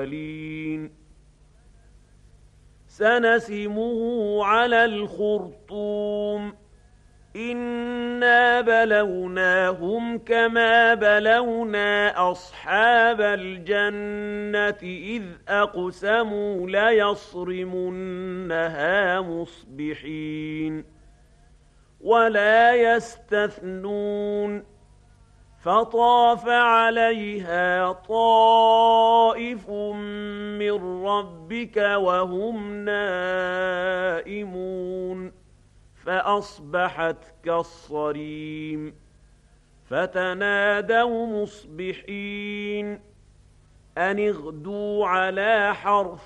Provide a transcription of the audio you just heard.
سنسمه على الخرطوم إنا بلوناهم كما بلونا أصحاب الجنة إذ أقسموا ليصرمنها مصبحين ولا يستثنون فطاف عليها طائف من ربك وهم نائمون فأصبحت كالصريم فتنادوا مصبحين أن اغدوا على حرث